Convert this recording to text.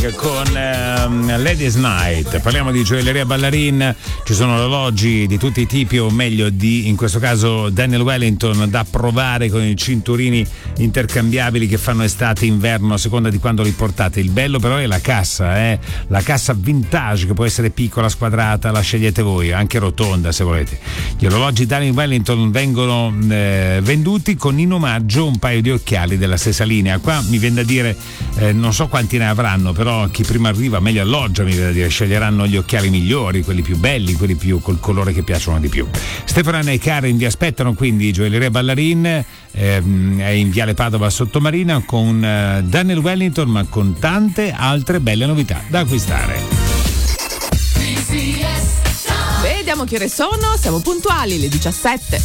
con Ladies Night. Parliamo di gioielleria Ballarin, ci sono orologi di tutti i tipi, o meglio in questo caso Daniel Wellington, da provare, con i cinturini intercambiabili che fanno estate inverno a seconda di quando li portate. Il bello però è la cassa vintage, che può essere piccola, squadrata, la scegliete voi, anche rotonda se volete. Gli orologi Daniel Wellington vengono venduti con in omaggio un paio di occhiali della stessa linea. Qua mi viene da dire, non so quanti ne avranno, però chi prima arriva meglio alloggia, mi viene da dire. Sceglieranno gli occhiali migliori, quelli più belli, quelli più col colore che piacciono di più. Stefano e Karen vi aspettano quindi gioielleria Ballarin, è in Viale Padova Sottomarina, con Daniel Wellington, ma con tante altre belle novità da acquistare. Vediamo che ore sono, siamo puntuali, le 17.